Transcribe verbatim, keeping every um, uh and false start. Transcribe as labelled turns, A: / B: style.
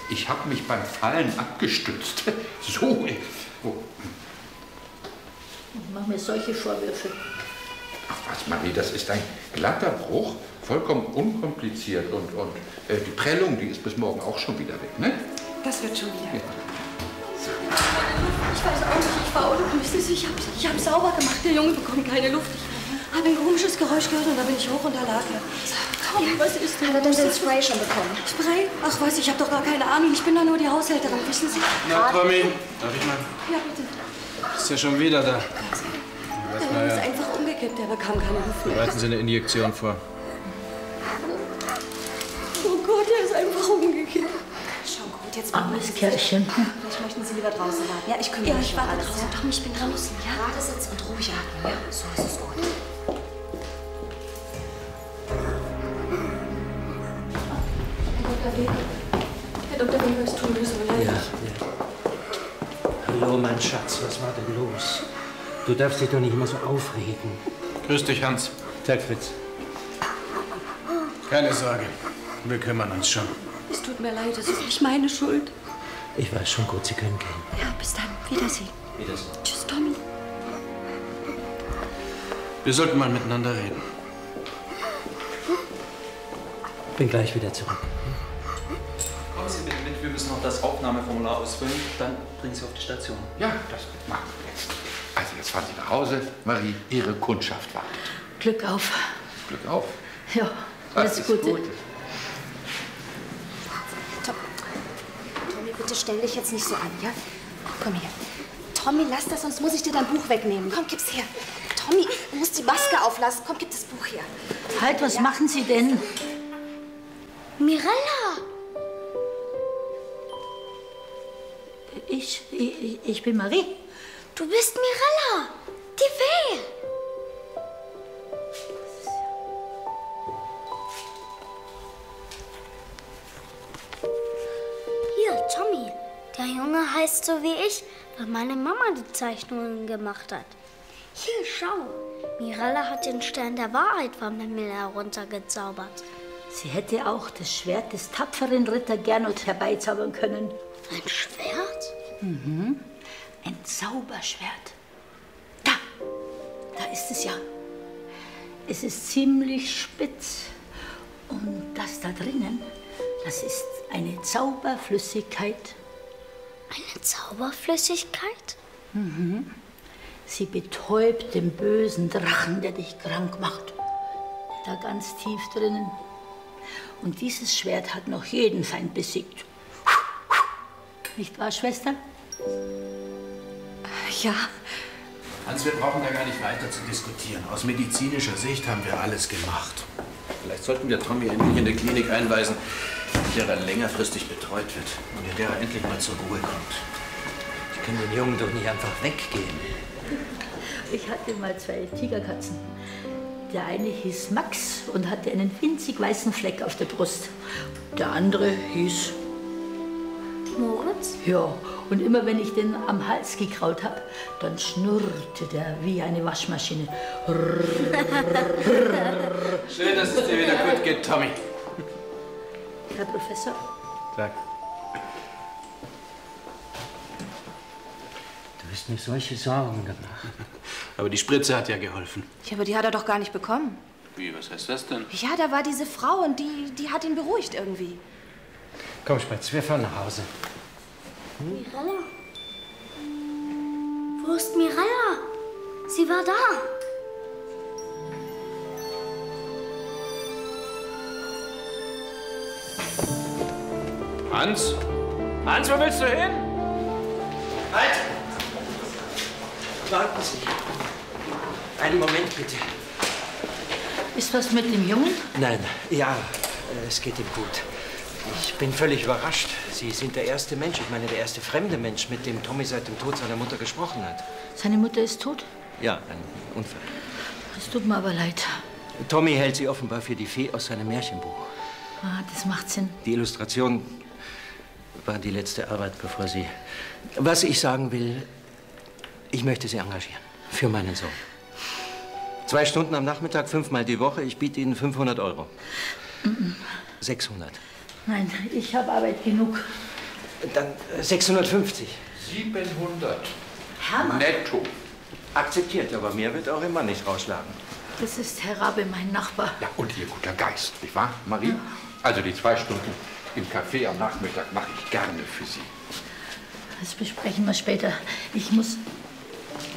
A: Ich habe mich beim Fallen abgestützt. So. Oh.
B: Mach mir solche Vorwürfe.
A: Ach was, Marie, das ist ein glatter Bruch. Vollkommen unkompliziert. Und, und äh, die Prellung, die ist bis morgen auch schon wieder weg, ne?
C: Das wird schon wieder.
A: Ja.
D: Ich weiß auch nicht, ich war unglücklich. Ich habe ich hab sauber gemacht. Der Junge bekommt keine Luft. Ich habe ein komisches Geräusch gehört und da bin ich hoch und da lag er. Komm, was ist denn?
E: Hat er denn den Spray schon bekommen?
D: Spray? Ach was, ich habe doch gar keine Ahnung. Ich bin doch nur die Haushälterin, wissen Sie?
F: Na, Tommy, darf ich mal?
D: Ja, bitte.
F: Ist ja schon wieder da.
D: Der Junge ist einfach umgekippt, der bekam keine Luft mehr.
F: Bereiten Sie eine Injektion vor.
D: Oh Gott, der ist einfach umgekippt.
E: Schon gut, jetzt
B: Armes Kerlchen.
E: Vielleicht möchten Sie lieber draußen warten. Ja, ich kümmere
D: Ja,
E: mich
D: ich
E: um
D: warte
E: alles.
D: draußen.
E: Ja?
D: Tom, ich bin draußen, ja?
E: Gerade sitzen und ruhig atmen. Ja, so ist es gut.
D: Herr Doktor Weber, es tut mir so leid.
G: Ja, ja. Hallo, mein Schatz, was war denn los? Du darfst dich doch nicht immer so aufregen.
F: Grüß dich, Hans.
G: Tag, Fritz.
F: Keine Sorge, wir kümmern uns schon.
D: Es tut mir leid, es ist nicht meine Schuld.
G: Ich weiß schon gut, Sie können gehen.
D: Ja, bis dann. Wiedersehen.
G: Wiedersehen.
D: Tschüss, Tommy.
F: Wir sollten mal miteinander reden.
G: Bin gleich wieder zurück.
H: Kommen Sie bitte mit, wir müssen noch das Aufnahmeformular ausfüllen. Dann bringen Sie auf die Station.
A: Ja, das machen wir jetzt. Also jetzt fahren Sie nach Hause. Marie, Ihre Kundschaft wartet.
B: Glück auf.
A: Glück auf.
B: Ja, alles Gute.
A: Gute.
E: Tommy, bitte stell dich jetzt nicht so an, ja? Komm her. Tommy, lass das, sonst muss ich dir dein Buch wegnehmen. Komm, gib's her. Tommy, du musst die Maske auflassen. Komm, gib das Buch her.
B: Halt, was machen Sie denn?
D: Mirella!
B: Ich, ich, ich bin Marie.
D: Du bist Mirella! Die Fee!
I: Hier, Tommy. Der Junge heißt so wie ich, weil meine Mama die Zeichnungen gemacht hat. Hier, schau. Mirella hat den Stern der Wahrheit vom Himmel heruntergezaubert.
B: Sie hätte auch das Schwert des tapferen Ritter Gernot herbeizaubern können.
I: Ein Schwert?
B: Mhm. Ein Zauberschwert. Da, da ist es ja. Es ist ziemlich spitz. Und das da drinnen, das ist eine Zauberflüssigkeit.
I: Eine Zauberflüssigkeit?
B: Mhm. Sie betäubt den bösen Drachen, der dich krank macht. Da ganz tief drinnen. Und dieses Schwert hat noch jeden Feind besiegt. Nicht wahr, Schwester?
D: Ja.
F: Hans, wir brauchen da gar nicht weiter zu diskutieren. Aus medizinischer Sicht haben wir alles gemacht. Vielleicht sollten wir Tommy endlich in eine Klinik einweisen, in der er längerfristig betreut wird und in der er endlich mal zur Ruhe kommt.
G: Sie können den Jungen doch nicht einfach weggeben.
B: Ich hatte mal zwei Tigerkatzen. Der eine hieß Max und hatte einen winzig weißen Fleck auf der Brust. Der andere hieß
I: Moritz?
B: Ja, und immer wenn ich den am Hals gekraut habe, dann schnurrte der wie eine Waschmaschine.
F: Schön, dass es dir wieder gut geht, Tommy.
B: Herr Professor?
F: Tag.
G: Du hast mir solche Sorgen gemacht.
F: Aber die Spritze hat ja geholfen.
C: Ja, aber die hat er doch gar nicht bekommen.
F: Wie, was heißt das denn?
C: Ja, da war diese Frau und die, die hat ihn beruhigt irgendwie.
G: Komm, Spatz, wir fahren nach Hause.
I: Mirella? Wo ist Mirella? Sie war da.
F: Hans? Hans, wo willst du hin?
G: Halt! Warten Sie. Einen Moment, bitte.
B: Ist was mit dem Jungen?
G: Nein, ja, es geht ihm gut. Ich bin völlig überrascht. Sie sind der erste Mensch, ich meine der erste fremde Mensch, mit dem Tommy seit dem Tod seiner Mutter gesprochen hat.
B: Seine Mutter ist tot?
G: Ja, ein Unfall.
B: Es tut mir aber leid.
G: Tommy hält sie offenbar für die Fee aus seinem Märchenbuch.
B: Ah, das macht Sinn.
G: Die Illustration war die letzte Arbeit, bevor sie... Was ich sagen will, ich möchte Sie engagieren. Für meinen Sohn. Zwei Stunden am Nachmittag, fünfmal die Woche. Ich biete Ihnen fünfhundert Euro.
B: Mm-mm.
G: sechshundert.
B: Nein, ich habe Arbeit genug.
G: Dann äh, sechshundertfünfzig.
A: siebenhundert.
B: Hermann.
A: Netto.
G: Akzeptiert, aber mehr wird auch immer nicht rausschlagen.
B: Das ist Herr Rabe, mein Nachbar.
A: Ja, und Ihr guter Geist, nicht wahr, Marie? Ja. Also die zwei Stunden im Café am Nachmittag mache ich gerne für Sie.
B: Das besprechen wir später. Ich muss